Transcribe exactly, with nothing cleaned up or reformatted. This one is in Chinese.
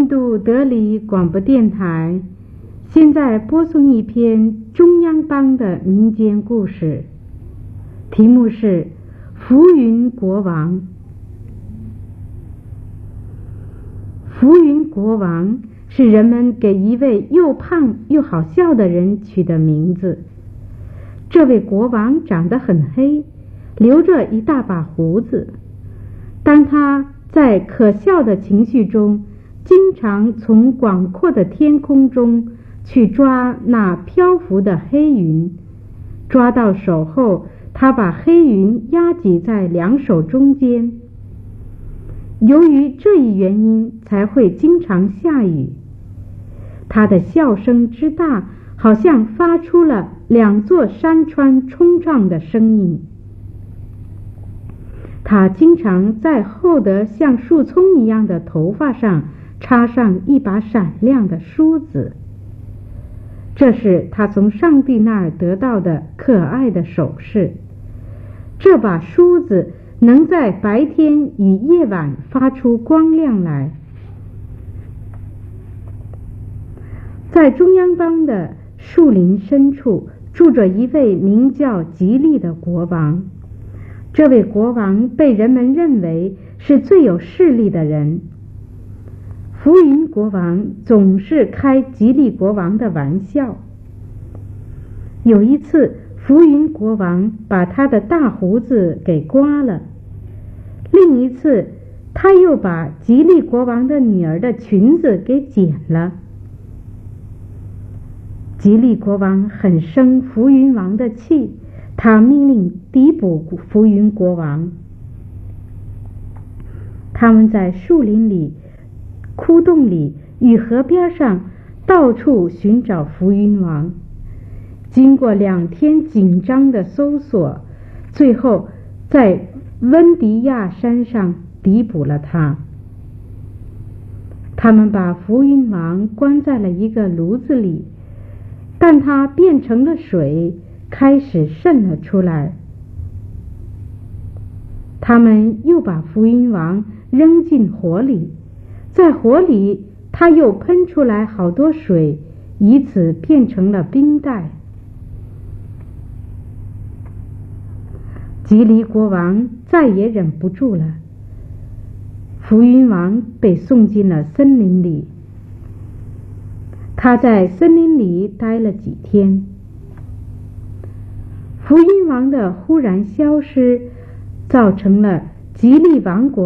印度德里广播电台现在播送一篇中央邦的民间故事，题目是《浮云国王》。浮云国王是人们给一位又胖又好笑的人取的名字。这位国王长得很黑，留着一大把胡子。当他在可笑的情绪中，经常从广阔的天空中去抓那漂浮的黑云，抓到手后，他把黑云压挤在两手中间。由于这一原因，才会经常下雨。他的笑声之大，好像发出了两座山川冲撞的声音。他经常在厚得像树葱一样的头发上插上一把闪亮的梳子，这是他从上帝那儿得到的可爱的首饰。这把梳子能在白天与夜晚发出光亮来。在中央邦的树林深处住着一位名叫吉利的国王。这位国王被人们认为是最有势力的人。浮云国王总是开吉利国王的玩笑。有一次，浮云国王把他的大胡子给刮了。另一次，他又把吉利国王的女儿的裙子给剪了。吉利国王很生浮云王的气，他命令逮捕浮云国王。他们在树林里、窟洞里与河边上到处寻找浮云王。经过两天紧张的搜索，最后在温迪亚山上逮捕了他。他们把浮云王关在了一个炉子里，但它变成了水，开始渗了出来。他们又把浮云王扔进火里，在火里他又喷出来好多水，以此变成了冰袋。吉利国王再也忍不住了，浮云王被送进了森林里。他在森林里待了几天。浮云王的忽然消失，造成了吉利王国